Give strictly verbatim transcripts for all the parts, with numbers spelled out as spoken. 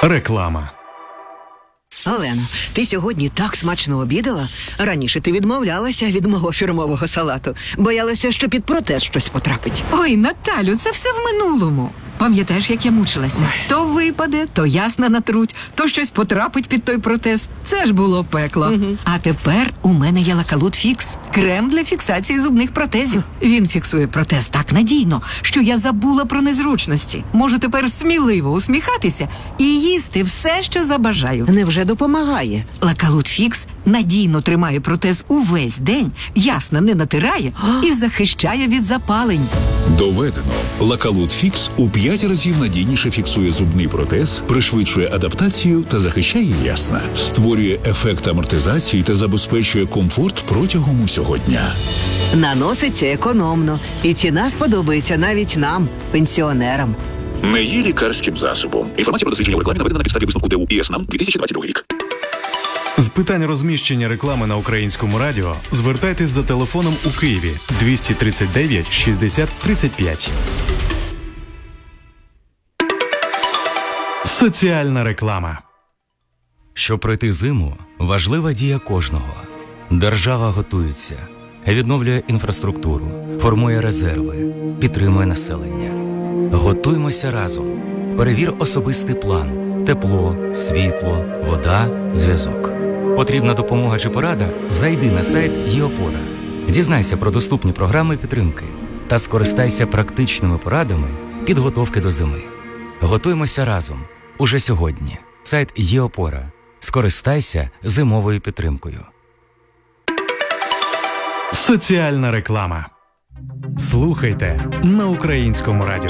Реклама. Олено, ти сьогодні так смачно обідала. Раніше ти відмовлялася від мого фірмового салату. Боялася, що під протез щось потрапить. Ой, Наталю, це все в минулому. Пам'ятаєш, як я мучилася? То випаде, то ясна натруть, то щось потрапить під той протез. Це ж було пекло. Угу. А тепер у мене є Лакалут Фікс. Крем для фіксації зубних протезів. Він фіксує протез так надійно, що я забула про незручності. Можу тепер сміливо усміхатися і їсти все, що забажаю. Невже допомагає? Лакалут Фікс надійно тримає протез увесь день, ясно не натирає і захищає від запалень. Доведено. Лакалут Фікс у п'ять разів надійніше фіксує зубний протез, пришвидшує адаптацію та захищає ясна. Створює ефект амортизації та забезпечує комфорт протягом усього дня. Наноситься економно. І ціна сподобається навіть нам, пенсіонерам. Не є лікарським засобом. Інформація про дослідження в рекламі наведена на підставі висновку ДУ ІСНАМ дві тисячі двадцять другий рік. З питань розміщення реклами на Українському радіо звертайтесь за телефоном у Києві двісті тридцять дев'ять шістдесят тридцять п'ять. Соціальна реклама. Щоб пройти зиму, важлива дія кожного. Держава готується, відновлює інфраструктуру, формує резерви, підтримує населення. Готуймося разом. Перевір особистий план. Тепло, світло, вода, зв'язок. Потрібна допомога чи порада? Зайди на сайт ЄОПОРА. Дізнайся про доступні програми підтримки та скористайся практичними порадами підготовки до зими. Готуймося разом. Уже сьогодні. Сайт ЄОПОРА. Скористайся зимовою підтримкою. Соціальна реклама. Слухайте на Українському радіо.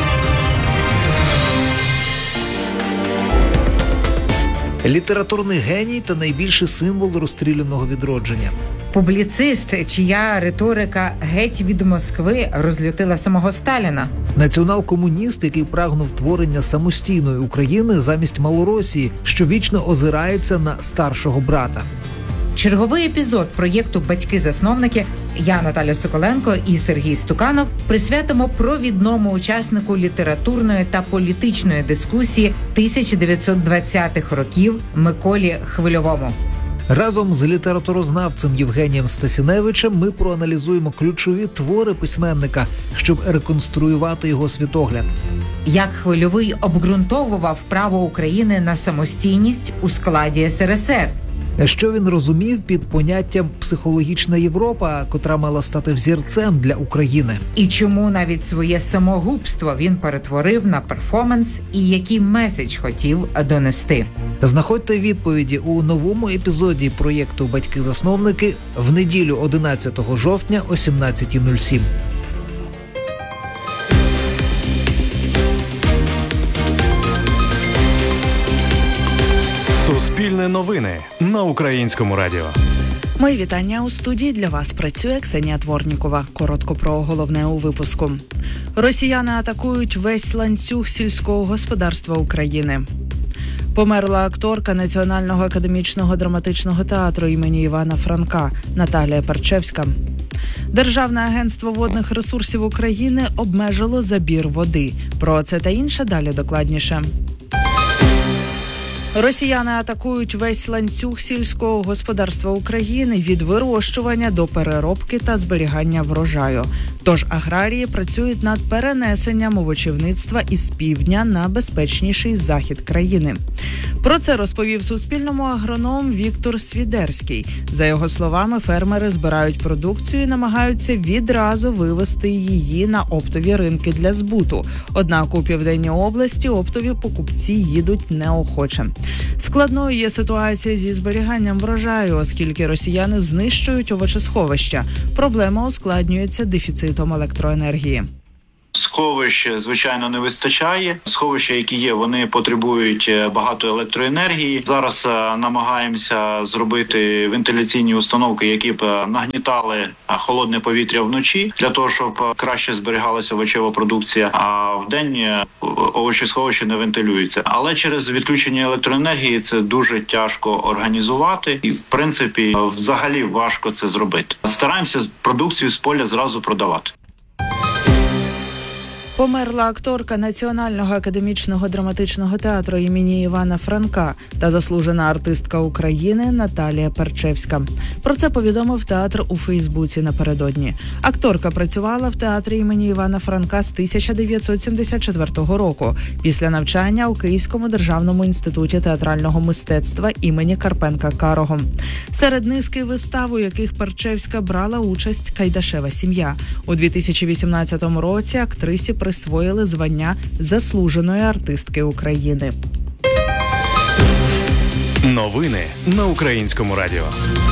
Літературний геній та найбільший символ розстріляного відродження. Публіцист, чия риторика геть від Москви розлютила самого Сталіна. Націонал-комуніст, який прагнув творення самостійної України замість Малоросії, що вічно озирається на старшого брата. Черговий епізод проєкту «Батьки-засновники» я, Наталя Соколенко і Сергій Стуканов присвятимо провідному учаснику літературної та політичної дискусії тисяча дев'ятсот двадцятих років Миколі Хвильовому. Разом з літературознавцем Євгенієм Стасіневичем ми проаналізуємо ключові твори письменника, щоб реконструювати його світогляд. Як Хвильовий обґрунтовував право України на самостійність у складі ес ер ес ер. Що він розумів під поняттям «психологічна Європа», котра мала стати взірцем для України. І чому навіть своє самогубство він перетворив на перформанс і який меседж хотів донести. Знаходьте відповіді у новому епізоді проєкту «Батьки-засновники» в неділю одинадцятого жовтня о сімнадцята нуль сім. Суспільне новини на Українському радіо. Мої вітання у студії. Для вас працює Ксенія Дворнікова. Коротко про головне у випуску. Росіяни атакують весь ланцюг сільського господарства України. Померла акторка Національного академічного драматичного театру імені Івана Франка Наталія Парчевська. Державне агентство водних ресурсів України обмежило забір води. Про це та інше далі докладніше. Росіяни атакують весь ланцюг сільського господарства України від вирощування до переробки та зберігання врожаю. Тож аграрії працюють над перенесенням овочівництва із півдня на безпечніший захід країни. Про це розповів Суспільному агроном Віктор Свідерський. За його словами, фермери збирають продукцію і намагаються відразу вивести її на оптові ринки для збуту. Однак у Південній області оптові покупці їдуть неохоче. Складною є ситуація зі зберіганням врожаю, оскільки росіяни знищують овочесховища. Проблема ускладнюється дефіцитом електроенергії. Сховищ, звичайно, не вистачає. Сховища, які є, вони потребують багато електроенергії. Зараз намагаємося зробити вентиляційні установки, які б нагнітали холодне повітря вночі, для того, щоб краще зберігалася овочева продукція, а вдень овочесховища не вентилюються. Але через відключення електроенергії це дуже тяжко організувати і, в принципі, взагалі важко це зробити. Стараємося продукцію з поля зразу продавати. Померла акторка Національного академічного драматичного театру імені Івана Франка та заслужена артистка України Наталія Перчевська. Про це повідомив театр у Фейсбуці напередодні. Акторка працювала в театрі імені Івана Франка з тисяча дев'ятсот сімдесят четвертого року після навчання у Київському державному інституті театрального мистецтва імені Карпенка-Карого. Серед низки вистав, у яких Перчевська брала участь, «Кайдашева сім'я». У дві тисячі вісімнадцятому році актрисі присвоїли звання заслуженої артистки України. Новини на Українському радіо.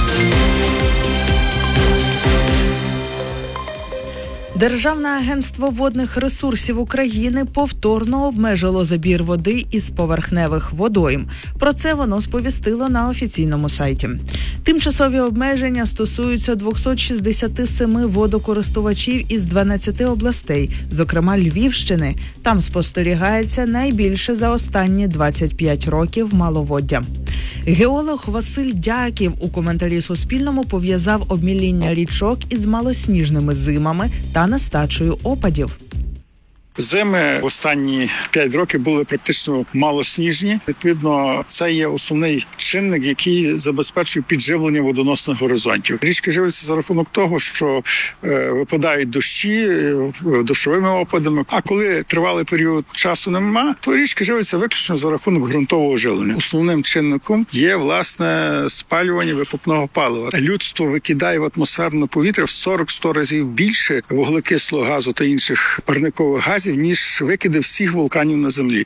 Державне агентство водних ресурсів України повторно обмежило забір води із поверхневих водойм. Про це воно сповістило на офіційному сайті. Тимчасові обмеження стосуються двісті шістдесят сім водокористувачів із дванадцяти областей, зокрема Львівщини. Там спостерігається найбільше за останні двадцять п'ять років маловоддя. Геолог Василь Дяків у коментарі Суспільному пов'язав обміління річок із малосніжними зимами та нестачею опадів. Зими в останні п'ять років були практично малосніжні. Відповідно, це є основний чинник, який забезпечує підживлення водоносних горизонтів. Річки живляться за рахунок того, що е, випадають дощі е, дощовими опадами. А коли тривалий період часу нема, то річки живляться виключно за рахунок ґрунтового живлення. Основним чинником є, власне, спалювання викопного палива. Людство викидає в атмосферне повітря в сорок-сто разів більше вуглекислого газу та інших парникових газів, ніж викиди всіх вулканів на Землі.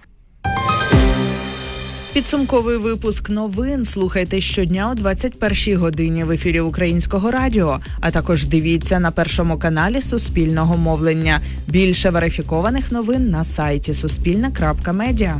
Підсумковий випуск новин слухайте щодня о двадцять першій годині в ефірі Українського радіо, а також дивіться на Першому каналі Суспільного мовлення. Більше верифікованих новин на сайті суспільне крапка медіа.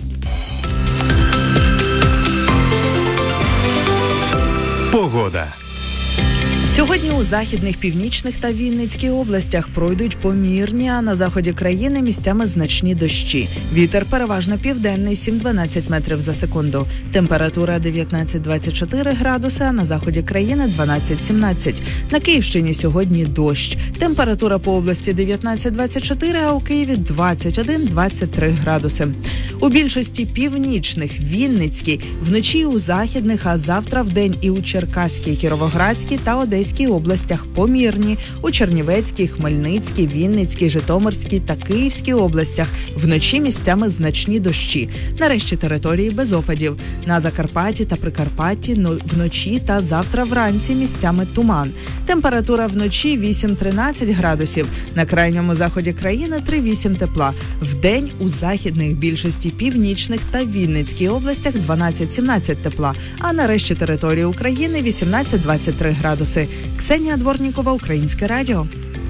Погода. Сьогодні у західних, північних та Вінницькій областях пройдуть помірні, а на заході країни місцями значні дощі. Вітер переважно південний, сім-дванадцять метрів за секунду. Температура дев'ятнадцять-двадцять чотири градуси, а на заході країни дванадцять-сімнадцять. На Київщині сьогодні дощ. Температура по області дев'ятнадцять-двадцять чотири, а у Києві двадцять один-двадцять три градуси. У більшості північних, Вінницькій, вночі у західних, а завтра вдень і у Черкаській, Кіровоградській та Одеській областях помірні, у Чернівецькій, Хмельницькій, Вінницькій, Житомирській та Київській областях вночі місцями значні дощі. Нарешті території без опадів. На Закарпатті та Прикарпатті вночі та завтра вранці місцями туман. Температура вночі вісім-тринадцять градусів. На крайньому заході країни три-вісім тепла. Вдень у західних, більшості північних та Вінницькій областях дванадцять-сімнадцять тепла. А нарешті території України вісімнадцять-двадцять три градуси. Ксенія Дворнікова, Українське радіо.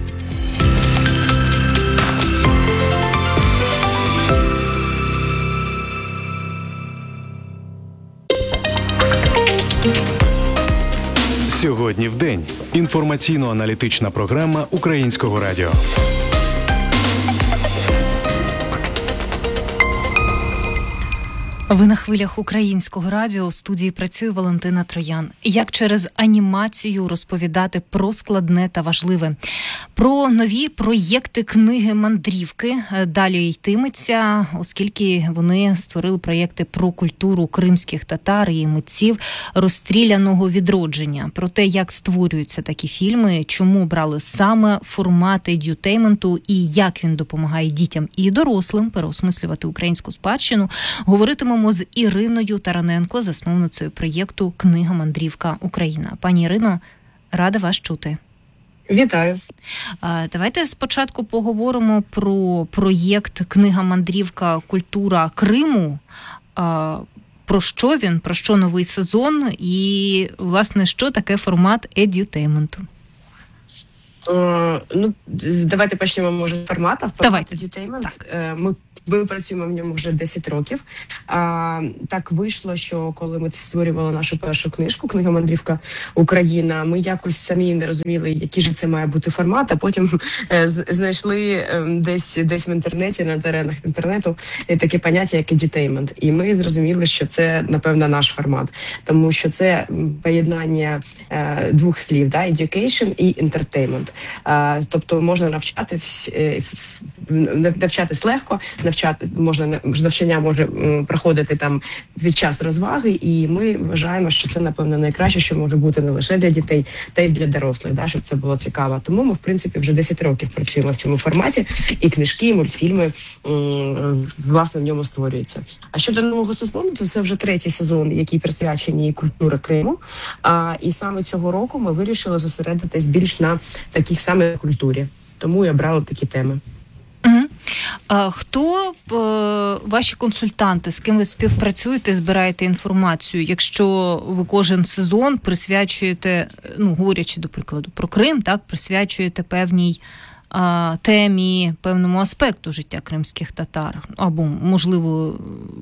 Сьогодні в день. Інформаційно-аналітична програма Українського радіо. Ви на хвилях Українського радіо. У студії працює Валентина Троян. Як через анімацію розповідати про складне та важливе. Про нові проєкти книги «Мандрівки» далі йтиметься, оскільки вони створили проєкти про культуру кримських татар і митців розстріляного відродження. Про те, як створюються такі фільми, чому брали саме формат едютейменту і як він допомагає дітям і дорослим переосмислювати українську спадщину, говоритимемо з Іриною Тараненко, засновницею проєкту «Книга Мандрівка Україна». Пані Ірино, рада вас чути. Вітаю. Давайте спочатку поговоримо про проєкт «Книга Мандрівка Культура Криму». Про що він, про що новий сезон і, власне, що таке формат едютейменту? Uh, ну, давайте почнемо, може, з формату. Формат едютеймент. Uh, ми Ми працюємо в ньому вже десять років. А, так вийшло, що коли ми створювали нашу першу книжку «Книга мандрівка Україна», ми якось самі не розуміли, який же це має бути формат, а потім е, знайшли е, десь десь в інтернеті, на теренах інтернету е, таке поняття, як edutainment. І ми зрозуміли, що це, напевно, наш формат. Тому що це поєднання е, двох слів, да, education і entertainment. Е, тобто можна навчатись, е, навчатись легко, навчати можна навчання може м, проходити там під час розваги, і ми вважаємо, що це, напевно, найкраще, що може бути не лише для дітей, та й для дорослих, да, щоб це було цікаво. Тому ми, в принципі, вже десять років працюємо в цьому форматі, і книжки, і мультфільми м, власне в ньому створюються. А щодо нового сезону, то це вже третій сезон, який присвячений культурі Криму. А, і саме цього року ми вирішили зосередитись більш на таких саме культурі. Тому я брала такі теми. Угу. А хто е, ваші консультанти, з ким ви співпрацюєте, збираєте інформацію? Якщо ви кожен сезон присвячуєте, ну, говорячи, до прикладу, про Крим, так, присвячуєте певній е, темі, певному аспекту життя кримських татар, або, можливо,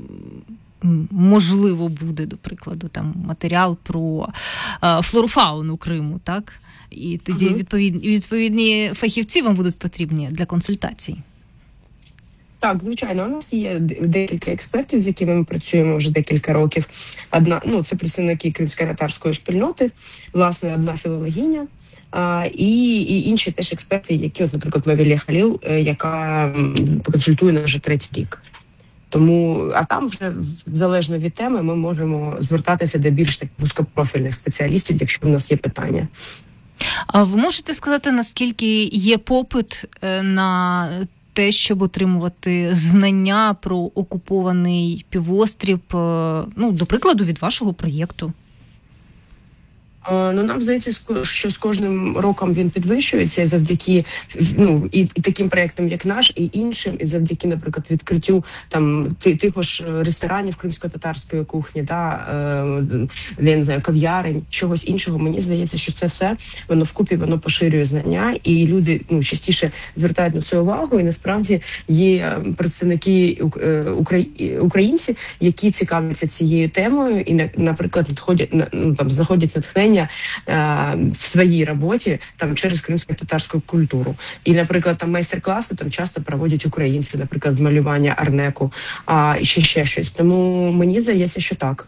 можливо буде, до прикладу, там матеріал про е, флору-фауну Криму, так? І тоді uh-huh. відповідні, відповідні фахівці вам будуть потрібні для консультацій. Так, звичайно, у нас є декілька експертів, з якими ми працюємо вже декілька років. Одна, ну, це представники кримсько-татарської спільноти, власне, одна філологиня, а, і, і інші теж експерти, які, от, наприклад, Мавілія Халіл, яка консультує нас вже третій рік. Тому, а там вже, залежно від теми, ми можемо звертатися до більш так вузькопрофільних спеціалістів, якщо в нас є питання. А ви можете сказати, наскільки є попит на те, щоб отримувати знання про окупований півострів, ну, до прикладу, від вашого проєкту? Ну, нам здається, що з кожним роком він підвищується завдяки, ну, і, і таким проєктам, як наш, і іншим, і завдяки, наприклад, відкриттю там типу ж ресторанів кримсько-татарської кухні, да, е, я не знаю, кав'ярень, чогось іншого. Мені здається, що це все, воно вкупі, воно поширює знання, і люди, ну, частіше звертають на це увагу, і насправді є представники українці, які цікавляться цією темою і, наприклад, надходять, ну, там, знаходять натхнення в своїй роботі там через кримсько-татарську культуру. І, наприклад, там майстер-класи там часто проводять українці, наприклад, з малювання арнеку, а ще ще щось. Тому мені здається, що так.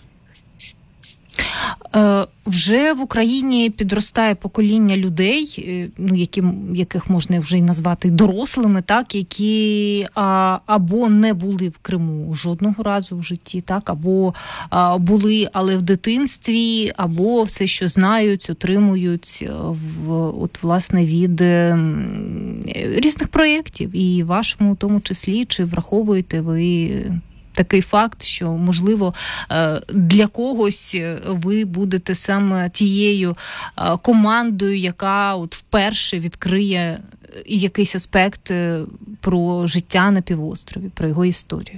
Вже в Україні підростає покоління людей, ну, які, яких можна вже й назвати дорослими, так, які а, або не були в Криму жодного разу в житті, так, або а, були, але в дитинстві, або все, що знають, отримують в, от, власне, від різних проєктів, і вашому в тому числі, чи враховуєте ви такий факт, що, можливо, для когось ви будете саме тією командою, яка от вперше відкриє якийсь аспект про життя на півострові, про його історію.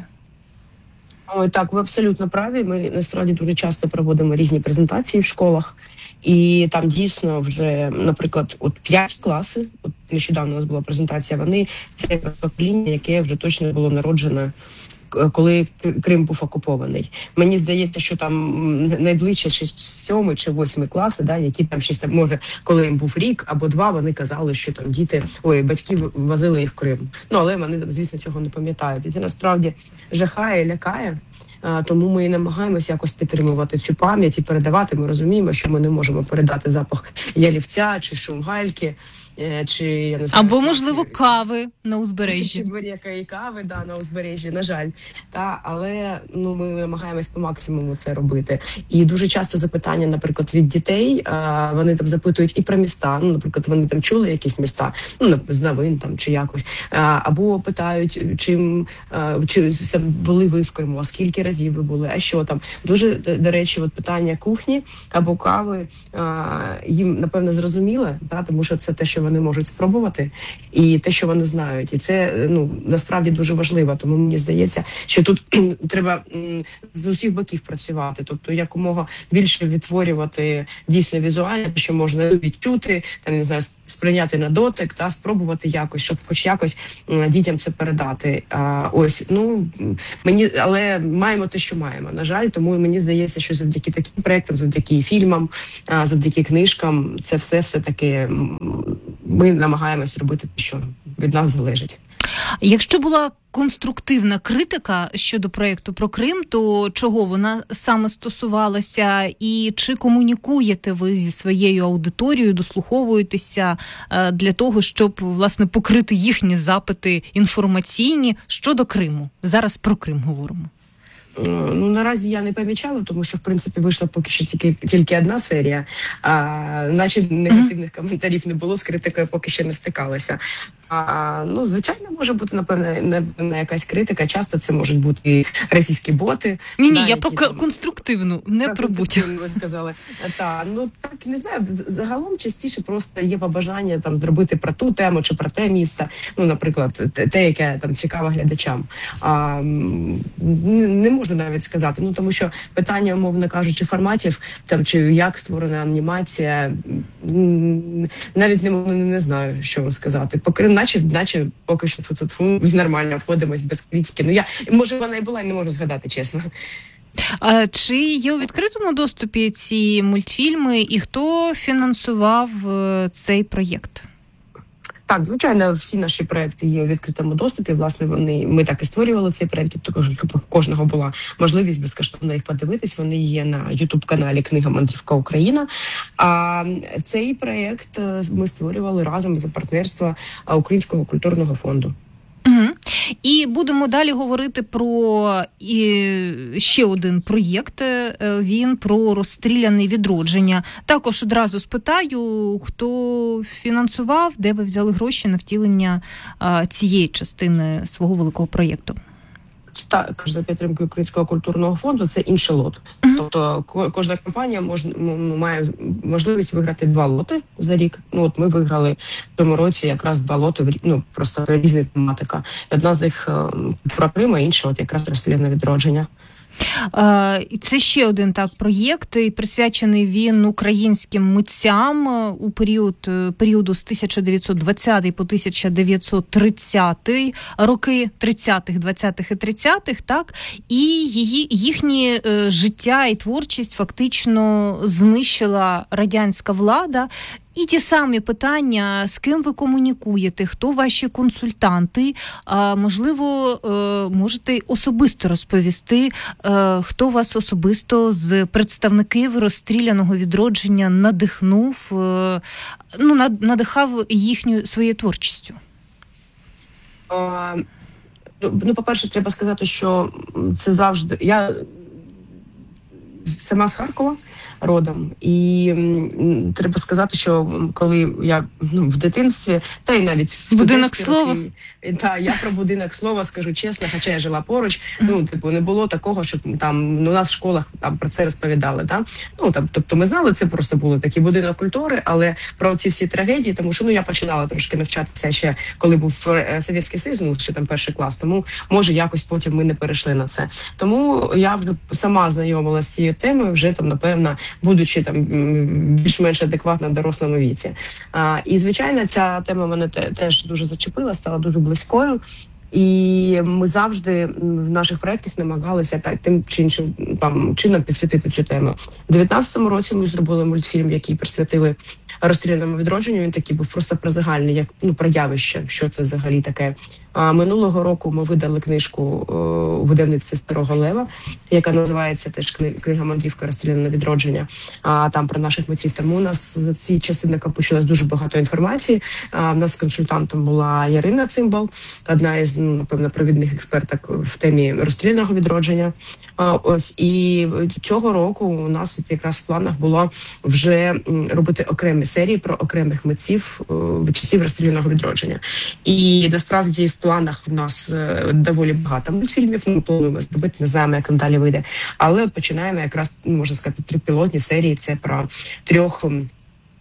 О, так, ви абсолютно праві. Ми, насправді, дуже часто проводимо різні презентації в школах. І там дійсно вже, наприклад, от п'ять класів, от нещодавно у нас була презентація, вони, це якраз покоління, яке вже точно було народжене, коли Крим був окупований. Мені здається, що там найближче сьомий чи восьмий класи, да, які там щось там, може, коли їм був рік або два, вони казали, що там діти, ой, батьки возили їх в Крим. Ну, але вони, звісно, цього не пам'ятають. І це насправді жахає, лякає. Тому ми і намагаємося якось підтримувати цю пам'ять і передавати. Ми розуміємо, що ми не можемо передати запах ялівця чи шум гальки, чи, я не знаю, або, можливо, кави на узбережжі. Чи будь-якої кави, да, на узбережжі, на жаль. Та, але ну, ми намагаємось по максимуму це робити. І дуже часто запитання, наприклад, від дітей, а, вони там запитують і про міста. Ну, наприклад, вони там чули якісь міста, ну, з новин там чи якось. А, або питають, чим, а, чи були ви в Криму, а скільки разів ви були, а що там. Дуже, до речі, от питання кухні або кави а, їм, напевно, зрозуміле, та, тому що це те, що вони можуть спробувати, і те, що вони знають. І це, ну, насправді дуже важливо. Тому мені здається, що тут треба з усіх боків працювати. Тобто, якомога більше відтворювати дійсно візуально, що можна відчути, там, не знаю, сприйняти на дотик та спробувати якось, щоб хоч якось м, дітям це передати. А, ось, ну, мені, але маємо те, що маємо, на жаль, тому мені здається, що завдяки таким проектам, завдяки фільмам, а, завдяки книжкам, це все все-таки м, ми намагаємось робити те, що від нас залежить. Якщо була конструктивна критика щодо проєкту про Крим, то чого вона саме стосувалася, і чи комунікуєте ви зі своєю аудиторією, дослуховуєтеся для того, щоб, власне, покрити їхні запити інформаційні щодо Криму? Зараз про Крим говоримо. Ну, наразі я не помічала, тому що, в принципі, вийшла поки що тільки, тільки одна серія, а наче негативних коментарів не було, з критикою поки що не стикалася. А, ну, звичайно, може бути, напевне, не якась критика, часто це можуть бути російські боти. Ні-ні, да, я про там, конструктивну, не про будь-яку. Ви сказали. Та, ну, так, не знаю, загалом частіше просто є побажання там зробити про ту тему чи про те місто, ну, наприклад, те, те яке там цікаво глядачам. А, не можу навіть сказати, ну, тому що питання, умовно кажучи, форматів, там, чи як створена анімація, навіть не, не знаю, що вам сказати. Поки Наче, наче поки що тут, тут нормально входимось без критики. Ну я, може, вона і була, і не можу згадати, чесно. А чи є у відкритому доступі ці мультфільми, і хто фінансував цей проєкт? Так, звичайно, всі наші проекти є у відкритому доступі. Власне, вони ми так і створювали цей проект, також щоб у кожного була можливість безкоштовно їх подивитись. Вони є на ютуб-каналі Книга Мандрівка Україна. А цей проект ми створювали разом за партнерства Українського культурного фонду. Угу. І будемо далі говорити про і ще один проєкт. Він про розстріляне відродження. Також одразу спитаю, хто фінансував, де ви взяли гроші на втілення а, цієї частини свого великого проєкту? Також за підтримки Українського культурного фонду це інший лот. Uh-huh. Тобто кожна компанія мож, має можливість виграти два лоти за рік. Ну от ми виграли в цьому році якраз два лоти, ну просто різна тематика. Одна з них про Крим, а інша от якраз розстріляне відродження. І це ще один так проєкт, і присвячений він українським митцям у період періоду з тисяча дев'ятсот двадцятий по тисяча дев'ятсот тридцятий роки, тридцятих, двадцятих і тридцятих, так, і її їхні життя і творчість фактично знищила радянська влада. І ті самі питання, з ким ви комунікуєте, хто ваші консультанти, а, можливо, можете особисто розповісти, хто вас особисто з представників розстріляного відродження надихнув, ну, надихав їхньою своєю творчістю? А, ну, по-перше, треба сказати, що це завжди... Я сама з Харкова родом, і м, треба сказати, що коли я ну, в дитинстві, та й навіть в будинок слова. Роки, та я про будинок слова скажу чесно, хоча я жила поруч, ну типу не було такого, щоб там ну, у нас в школах там про це розповідали. Та? Ну там, тобто ми знали, це просто було такий будинок культури, але про ці всі трагедії, тому що ну я починала трошки навчатися ще, коли був Совєтський Союз, ну ще там перший клас, тому може якось потім ми не перейшли на це. Тому я сама знайомилася з цією темою вже там, напевно, будучи там більш-менш адекватно в дорослому віці. А, і, звичайно, ця тема мене теж дуже зачепила, стала дуже близькою. І ми завжди в наших проєктах намагалися так, тим чи іншим там, чином підсвітити цю тему. У дев'ятнадцятому році ми зробили мультфільм, який присвятили розстріляному відродженню. Він такий був просто про загальне, як ну про явище, що це взагалі таке. А минулого року ми видали книжку у видавництві Старого Лева, яка називається теж «Книга Мандрівка. Розстріляне відродження». А там про наших митців. Тому у нас за ці часи накопичилось дуже багато інформації. А в нас консультантом була Ярина Цимбал, одна із, ну, напевно, провідних експерток в темі розстріляного відродження. А, ось і цього року у нас якраз в планах було вже робити окремі серії про окремих митців від часів розстріляного відродження. І насправді в планах у нас доволі багато мультфільмів, ми плануємо зробити, не знаємо, як далі вийде. Але починаємо якраз, можна сказати, три пілотні серії, це про трьох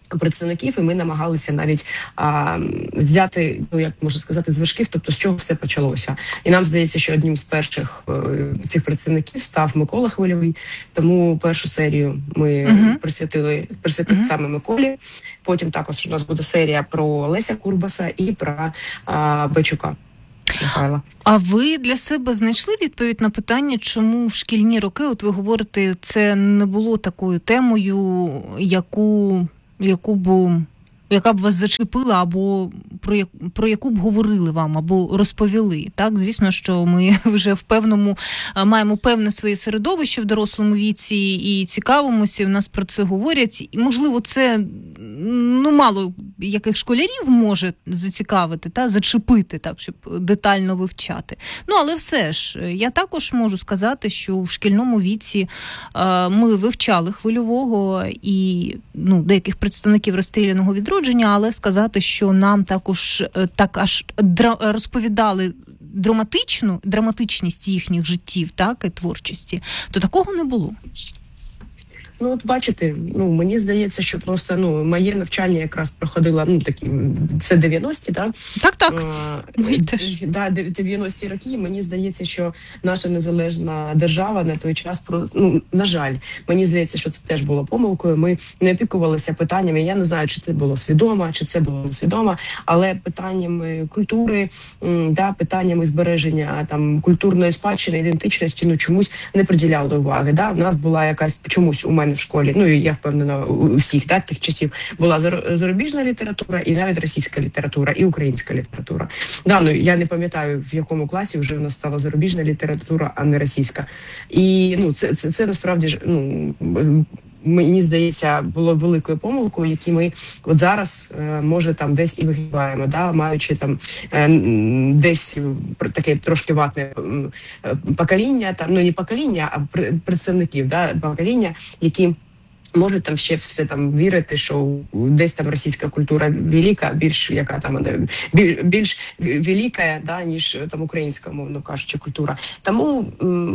представників, і ми намагалися навіть а, взяти, ну як можна сказати, з вершків, тобто з чого все почалося. І нам здається, що одним з перших е, цих представників став Микола Хвильовий, тому першу серію ми uh-huh. присвятили, присвятили uh-huh. саме Миколі. Потім також у нас буде серія про Леся Курбаса і про а, Бойчука Михайла. А ви для себе знайшли відповідь на питання, чому в шкільні роки, от ви говорите, це не було такою темою, яку, яку б, яка б вас зачепила, або про, як, про яку б говорили вам, або розповіли? Так, звісно, що ми вже в певному, маємо певне своє середовище в дорослому віці і цікавимося, і в нас про це говорять. І, можливо, це ну, мало яких школярів може зацікавити, та, зачепити, так, щоб детально вивчати. Ну, але все ж, я також можу сказати, що в шкільному віці е, ми вивчали Хвильового і ну, деяких представників розстріляного відродження, але сказати, що нам також е, так аж дра, розповідали драматичну, драматичність їхніх життів, так, і творчості, то такого не було. Ну, от бачите, ну мені здається, що просто ну моє навчання якраз проходило, ну такі це дев'яності, да? Так, так. А, да, дев'яності роки. Мені здається, що наша незалежна держава на той час про ну на жаль, мені здається, що це теж було помилкою. Ми не опікувалися питаннями. Я не знаю, чи це було свідомо, чи це було несвідомо, але питаннями культури, да, питаннями збереження там культурної спадщини, ідентичності, ну чомусь не приділяли уваги. Да, в нас була якась чомусь у мене в школі, ну і я впевнена, у всіх да, тих часів була зарубіжна література і навіть російська література, і українська література. Да, ну я не пам'ятаю, в якому класі вже в нас стала зарубіжна література, а не російська. І ну це, це, це насправді ж, ну, мені здається, було великою помилкою, які ми от зараз, е, може, там десь і вигибаємо, да, маючи там е, десь таке трошки ватне е, покоління, там, ну не покоління, а представників, да, покоління, які можуть там ще все там вірити, що десь там російська культура велика, більш яка там більш, більш велика, да, ніж там українська, мовно кажучи, культура. Тому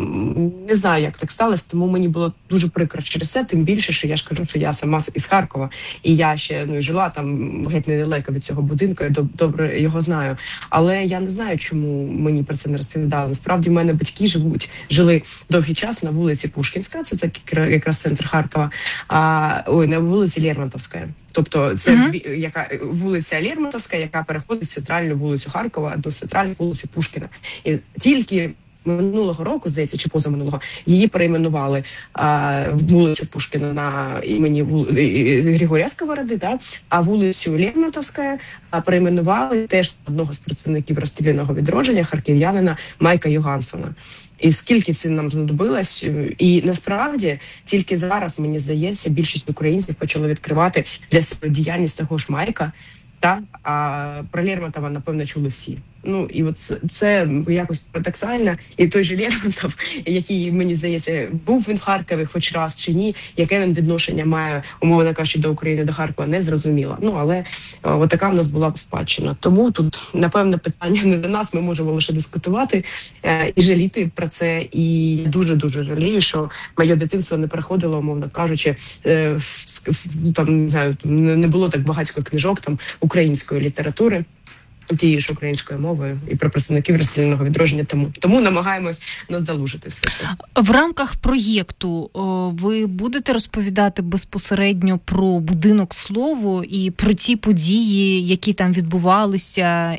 м- не знаю, як так сталося, тому мені було дуже прикро через це, тим більше, що я ж кажу, що я сама із Харкова, і я ще ну жила там геть недалеко від цього будинку, я добре його знаю. Але я не знаю, чому мені про це не розповідали. Насправді в мене батьки живуть, жили довгий час на вулиці Пушкінська, це такий якраз центр Харкова. А, ой, на вулиці Лермонтовська. Тобто це uh-huh. яка вулиця Лермонтовська, яка переходить з центральну вулицю Харкова до центральної вулиці Пушкіна. І тільки минулого року, здається, чи позаминулого, її перейменували а, вулицю Пушкіна на імені вул... Григорія Сковороди, да? А вулицю Лермонтовська перейменували теж одного з представників розстріляного відродження, харків'янина Майка Йогансона. І скільки це нам знадобилось, і насправді тільки зараз, мені здається, більшість українців почали відкривати для себе діяльність того ж Майка, та а про Лермонтова, напевно, чули всі. Ну і от це, це якось парадоксально. І той же Лермонтов, який, мені здається, був він в Харкові хоч раз чи ні, яке він відношення має, умовно кажучи, до України, до Харкова, не зрозуміло. Ну, але о, от така в нас була спадщина. Тому тут, напевно, питання не до нас, ми можемо лише дискутувати е, і жаліти про це. І дуже-дуже жалію, що моє дитинство не переходило, умовно кажучи, е, в, в, там, не знаю, не було так багатько книжок там української літератури, тією ж українською мовою, і про представників розстріляного відродження. Тому тому намагаємось наздолужити все це. В рамках проєкту о, ви будете розповідати безпосередньо про будинок Слово і про ті події, які там відбувалися,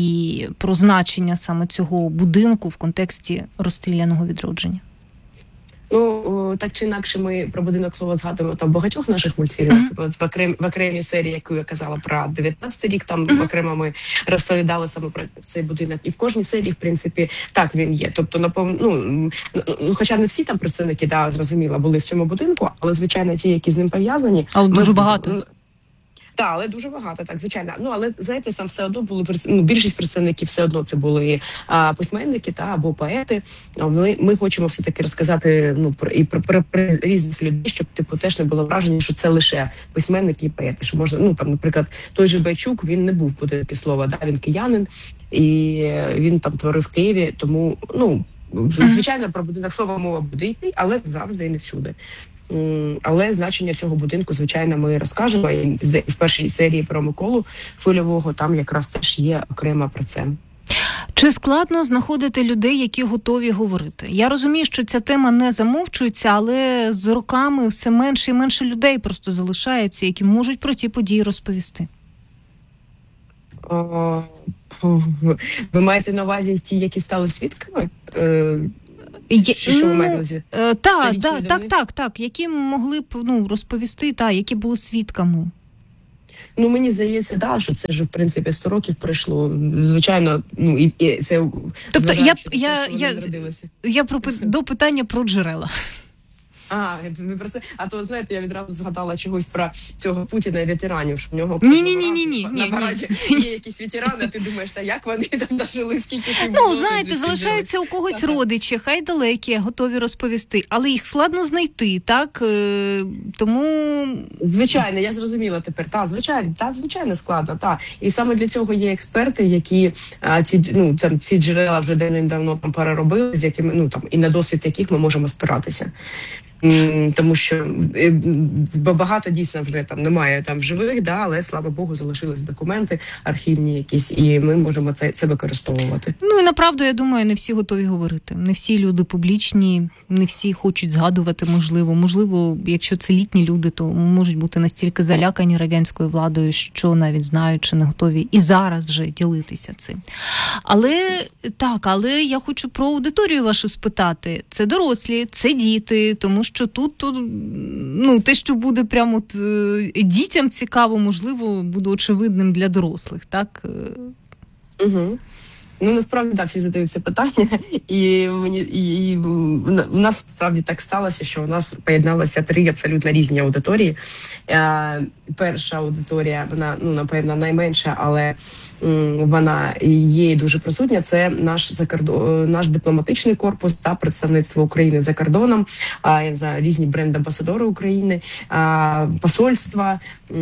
і про значення саме цього будинку в контексті розстріляного відродження? Ну, так чи інакше, ми про будинок Слова згадуємо там в багатьох наших мультфільмах. Uh-huh. В, окрем, в окремій серії, яку я казала про дев'ятнадцятий рік, там uh-huh. окремо ми розповідали саме про цей будинок. І в кожній серії, в принципі, так він є. Тобто, напевно, ну, ну хоча не всі там представники, да, зрозуміло, були в цьому будинку, але, звичайно, ті, які з ним пов'язані. Але ми, дуже багато. Так, але дуже багато, так, звичайно. Ну, але, знаєте, там все одно були, ну, більшість представників все одно це були а, письменники, та, або поети. Ми, ми хочемо все-таки розказати, ну, про, і про, про, про різних людей, щоб, типу, теж не було враження, що це лише письменники і поети. Що можна, ну, там, наприклад, той же Бойчук, він не був в будинку Слова, да, він киянин, і він там творив в Києві, тому, ну, звичайно, про будинок Слова мова буде йти, але завжди і не всюди. Але значення цього будинку, звичайно, ми розкажемо. І в першій серії про Миколу Хвильового там якраз теж є окремо про це. Чи складно знаходити людей, які готові говорити? Я розумію, що ця тема не замовчується, але з роками все менше і менше людей просто залишається, які можуть про ці події розповісти. О, ви маєте на увазі ті, які стали свідками? Що, що ви маєте на увазі? Так, так, так, так, так, які могли б ну, розповісти, та, які були свідками. Ну, мені здається, да, що це ж, в принципі, сто років пройшло. Звичайно, ну, і, і це... Тобто, я, те, я, я, я про, до питання про джерела. А, ви про це. А то, знаєте, я відразу згадала чогось про цього Путіна і ветеранів, що в нього ні, ні, ні, ні, ні, на параді є якісь ветерани, а ти думаєш, та як вони там дожили, скільки ж їм Ну, було, знаєте, залишаються у когось так. родичі, хай далекі, готові розповісти, але їх складно знайти, так? Тому... Звичайно, я зрозуміла тепер. Так, звичайно, так, звичайно, складно, так. І саме для цього є експерти, які а, ці, ну, там, ці джерела вже давно там переробили, з якими, ну, там, і на досвід яких ми можемо спиратися. Тому що багато дійсно вже там немає там живих, да, але, слава Богу, залишились документи архівні якісь, і ми можемо це використовувати. Ну і направду, я думаю, не всі готові говорити. Не всі люди публічні, не всі хочуть згадувати, можливо. Можливо, якщо це літні люди, то можуть бути настільки залякані радянською владою, що навіть знають, чи не готові і зараз вже ділитися цим. Але так, але я хочу про аудиторію вашу спитати. Це дорослі, це діти, тому що тут, тут ну, те, що буде прямо от, дітям цікаво, можливо, буде очевидним для дорослих, так? Угу. Ну, насправді, так, всі задають це питання, і мені і, і у нас справді так сталося, що у нас поєдналися три абсолютно різні аудиторії. Е, перша аудиторія, вона, ну, напевно, найменша, але м, вона є дуже присутня. Це наш закордон, наш дипломатичний корпус та представництво України за кордоном, а, я не знаю, різні бренд-амбасадори України, а, посольства,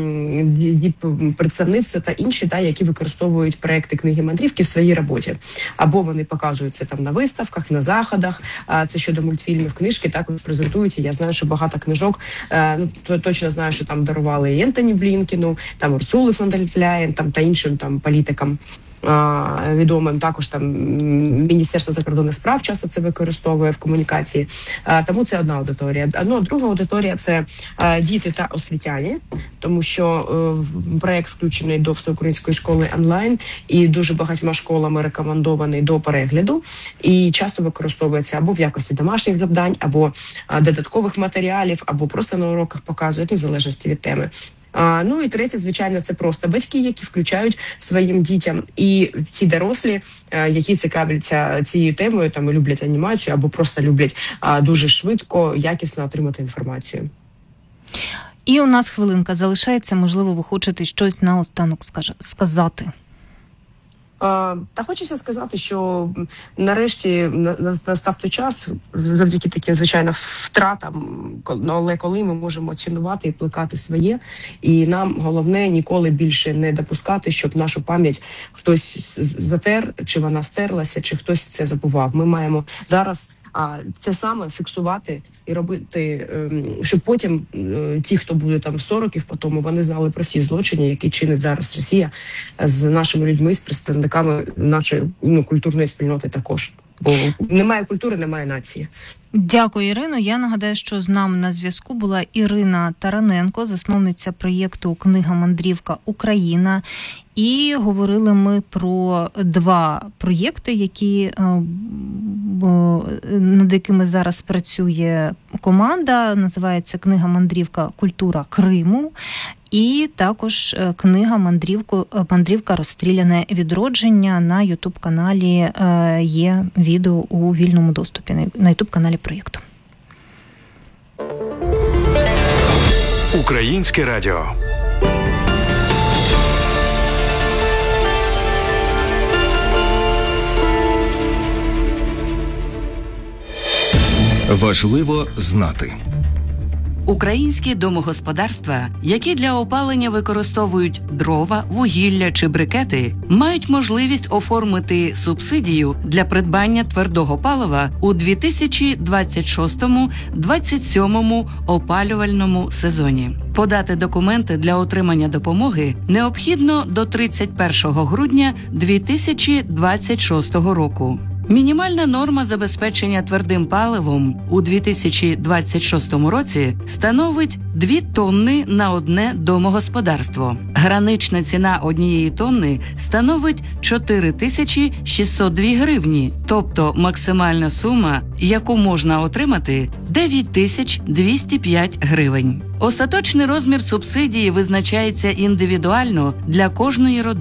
м, представництва та інші, та, які використовують проекти книги мандрівки в своїй роботі. Або вони показуються там на виставках, на заходах. Це щодо мультфільмів, книжки також презентують. І я знаю, що багато книжок, ну, точно знаю, що там дарували і Ентоні Блінкену, там Урсули фон дер Ляєн, там та іншим там політикам відомим. Також там Міністерство закордонних справ часто це використовує в комунікації. Тому це одна аудиторія. Ну, а друга аудиторія – це діти та освітяни, тому що проєкт включений до Всеукраїнської школи онлайн і дуже багатьма школами рекомендований до перегляду і часто використовується або в якості домашніх завдань, або додаткових матеріалів, або просто на уроках показують, ну, в залежності від теми. А, ну і третє, звичайно, це просто батьки, які включають своїм дітям, і ті дорослі, які цікавляться цією темою, там і люблять анімацію, або просто люблять а, дуже швидко, якісно отримати інформацію. І у нас хвилинка залишається, можливо, ви хочете щось наостанок сказати. Та хочеться сказати, що нарешті настав той час, завдяки таким, звичайно, втратам, але коли ми можемо цінувати і плекати своє, і нам головне ніколи більше не допускати, щоб нашу пам'ять хтось затер, чи вона стерлася, чи хтось це забував. Ми маємо зараз а, те саме фіксувати і робити, щоб потім ті, хто буде там сто років по тому, вони знали про всі злочини, які чинить зараз Росія з нашими людьми, з представниками нашої, ну, культурної спільноти також. Бо немає культури, немає нації. Дякую, Ірино. Я нагадаю, що з нами на зв'язку була Ірина Тараненко, засновниця проєкту «Книга мандрівка Україна». І говорили ми про два проєкти, які, над якими зараз працює команда. Називається «Книга мандрівка Культура Криму». І також книга «Мандрівка, мандрівка розстріляне відродження». На ютуб-каналі є відео у вільному доступі, на ютуб-каналі проєкту. Українське радіо. Важливо знати. Українські домогосподарства, які для опалення використовують дрова, вугілля чи брикети, мають можливість оформити субсидію для придбання твердого палива у дві тисячі двадцять шостому - двадцять сьомому опалювальному сезоні. Подати документи для отримання допомоги необхідно до тридцять першого грудня дві тисячі двадцять шостого року. Мінімальна норма забезпечення твердим паливом у дві тисячі двадцять шостому році становить дві тонни на одне домогосподарство. Гранична ціна однієї тонни становить чотири тисячі шістсот дві гривні, тобто максимальна сума, яку можна отримати – дев'ять тисяч двісті п'ять гривень. Остаточний розмір субсидії визначається індивідуально для кожної родини.